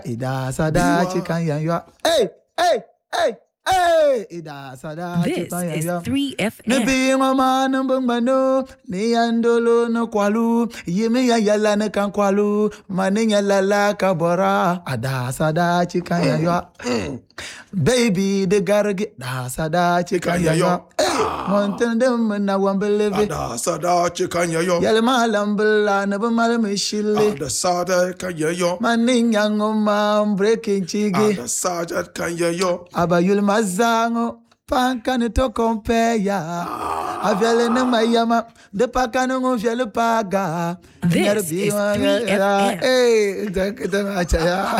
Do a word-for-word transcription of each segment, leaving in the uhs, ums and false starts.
Ida sada chicken ya. Hey, hey, hey. Hey, ida sada This is three F M. Nebi mama nambung mano, ni andolo no kwalu, yemi ya yala ne kan kwalu, mani ya lala kabora, ada sada chicken ya yo. Baby the garage, da sada chicken ya yo. Mountain dem na wambeleve, ada sada chicken ya yo. Yale malambla na bamale mishile, ada sada kan ya yo. Mani ya ngoma breaking chigi, ada sada kan ya yo. Abayul mazango pankane to compare ya aviale na mayama de pakano ngo viale paga. This is three F M. Hey, the the achaya.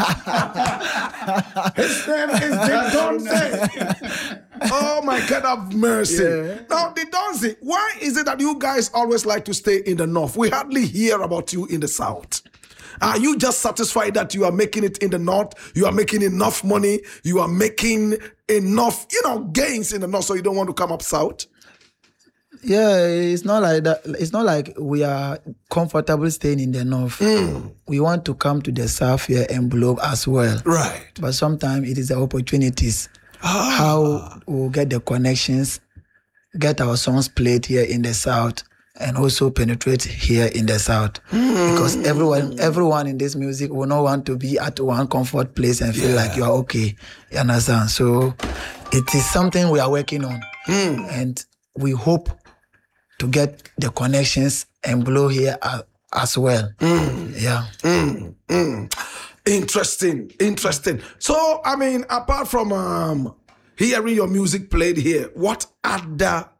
His name is Didonzi. Oh my God, have mercy. Yeah. Now, Didonzi, why is it that you guys always like to stay in the north? We hardly hear about you in the south. Are you just satisfied that you are making it in the north? You are making enough money. You are making enough, you know, gains in the north, so you don't want to come up south? Yeah, it's not like that. It's not like we are comfortable staying in the north. Mm. We want to come to the south here and blow as well. Right. But sometimes it is the opportunities. Ah. How we'll get the connections, get our songs played here in the south, and also penetrate here in the south. Mm. Because everyone everyone in this music will not want to be at one comfort place and feel yeah. like you are okay. You understand? So it is something we are working on. Mm. And we hope to get the connections and blow here as, as well. Mm. Yeah. Mm. Mm. Interesting. Interesting. So, I mean, apart from um, hearing your music played here, what other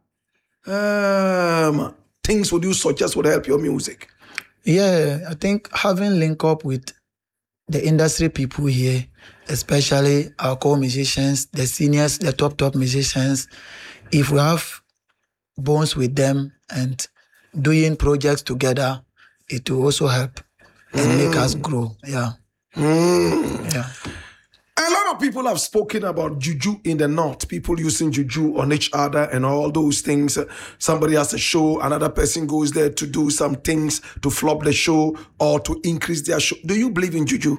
um, things would you suggest would help your music? Yeah, I think having link up with the industry people here, especially our co-musicians, the seniors, the top, top musicians, if we have bonds with them and doing projects together, it will also help and mm. make us grow. Yeah. Mm. Yeah. A lot of people have spoken about juju in the north, people using juju on each other and all those things. Somebody has a show, another person goes there to do some things to flop the show or to increase their show. Do you believe in juju?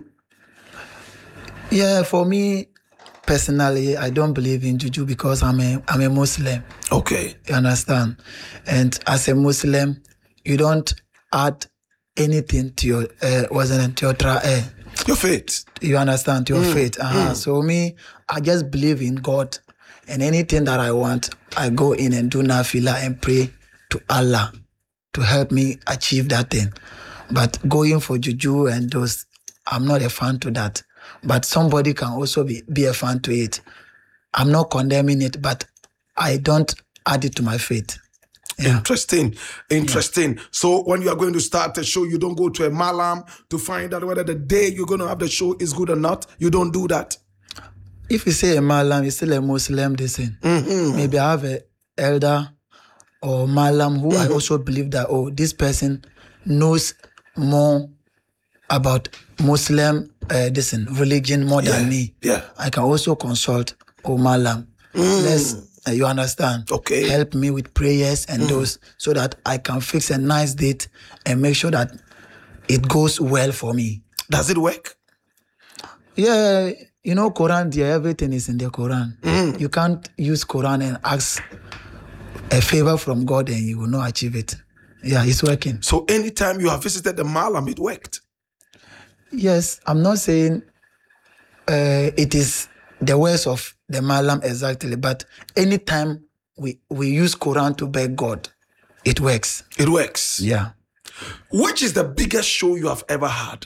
Yeah, for me personally, I don't believe in juju because I'm a I'm a Muslim. Okay. You understand? And as a Muslim, you don't add anything to your uh, wasn't it, to your tra- uh, Your faith. You understand? Your mm. faith. Uh-huh. Mm. So me, I just believe in God. And anything that I want, I go in and do nafila and pray to Allah to help me achieve that thing. But going for juju and those, I'm not a fan to that. But somebody can also be, be a fan to it. I'm not condemning it, but I don't add it to my faith. Yeah. Interesting. Interesting. Yeah. So when you are going to start a show, you don't go to a malam to find out whether the day you're going to have the show is good or not. You don't do that. If you say a malam, it's still a Muslim, they say. Mm-hmm. Maybe I have an elder or malam who mm-hmm. I also believe that, oh, this person knows more about Muslim uh, this religion more yeah. than me. Yeah. I can also consult, oh, malam. Mm. Let's Uh, you understand? Okay. Help me with prayers and mm. those so that I can fix a nice date and make sure that it goes well for me. Does it work? Yeah, you know, Quran, yeah, everything is in the Quran. Mm. You can't use Quran and ask a favor from God and you will not achieve it. Yeah, it's working. So anytime you have visited the malam, it worked? Yes, I'm not saying uh, it is the words of the malam exactly, but anytime we, we use Quran to beg God, it works. It works? Yeah. Which is the biggest show you have ever had?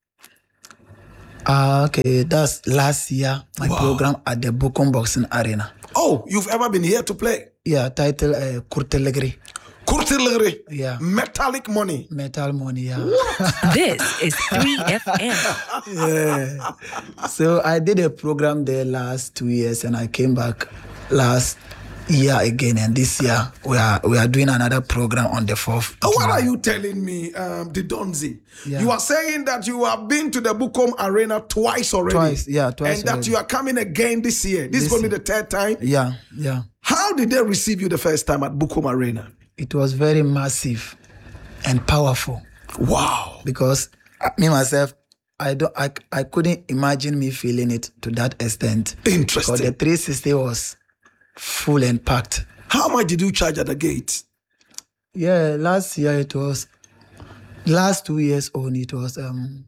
Uh, okay, that's last year, my wow. program at the Bukom Boxing Arena. Oh, you've ever been here to play? Yeah, title uh, Kurtelegri. Kurtelegri? Yeah. Metallic money? Metal money, yeah. This is three F M. Yeah. So I did a program there last two years and I came back last year again, and this year we are we are doing another program on the fourth. Oh, what are you telling me, um, Didonzi? Yeah. You are saying that you have been to the Bukom Arena twice already. Twice, yeah, twice. And that already. you are coming again this year. This, this is going to be the third time. Yeah, yeah. How did they receive you the first time at Bukom Arena? It was very massive and powerful. Wow. Because me myself, I don't. I, I couldn't imagine me feeling it to that extent. Because Interesting. the three sixty was full and packed. How much did you charge at the gate? Yeah, last year it was. Last two years only it was um.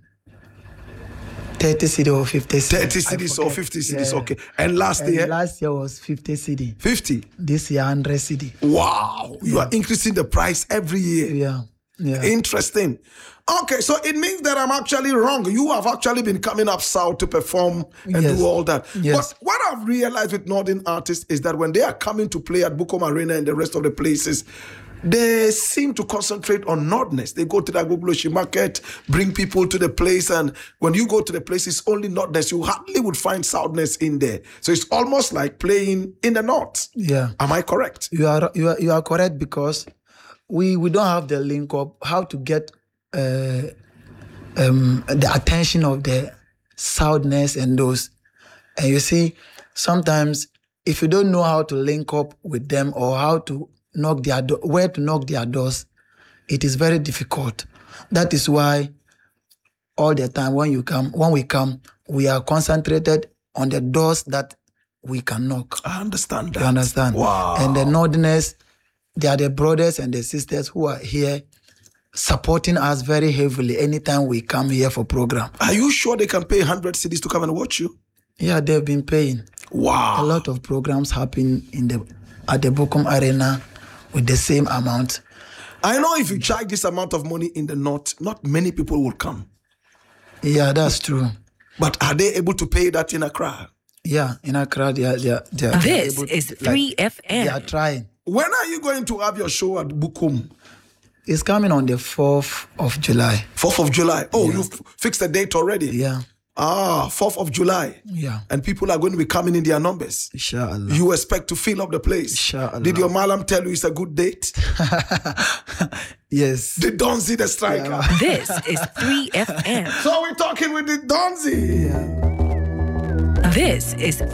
thirty cedi or fifty cedi. thirty I cedis or forget. fifty cedis, Yeah. okay. And last And year, last year was fifty cedi. fifty. This year one hundred cedi. Wow. You are increasing the price every year. Yeah. Yeah. Interesting. Okay, so it means that I'm actually wrong. You have actually been coming up south to perform and Yes. do all that. Yes. But what I've realized with Northern artists is that when they are coming to play at Bukom Arena and the rest of the places, they seem to concentrate on Northness. They go to the Agbogbloshie market, bring people to the place, and when you go to the place, it's only Northness. You hardly would find Southness in there. So it's almost like playing in the North. Yeah. Am I correct? You are you are you are correct because we we don't have the link up how to get uh, um, the attention of the Southness and those. And you see, sometimes if you don't know how to link up with them or how to knock their do- where to knock their doors, it is very difficult. That is why all the time when you come, when we come, we are concentrated on the doors that we can knock. I understand that. You understand? Wow. And the Northerners, they are the brothers and the sisters who are here supporting us very heavily anytime we come here for program. Are you sure they can pay one hundred cedis to come and watch you? Yeah, they've been paying. Wow. A lot of programs happen in the at the Bukom Arena with the same amount. I know if you charge this amount of money in the North, not many people will come. Yeah, that's true. But are they able to pay that in Accra? Yeah, in Accra, they are, they are, they are This able- is like, three F They are M. trying. When are you going to have your show at Bukom? It's coming on the fourth of July. fourth of July. Oh, you've fixed the date already? Yeah, Ah, fourth of July. yeah. And people are going to be coming in their numbers. Inshallah. You expect to fill up the place. Inshallah. Did your malam tell you it's a good date? Yes. They don't see the striker. This is three F M. So we're talking with the Donzi. This is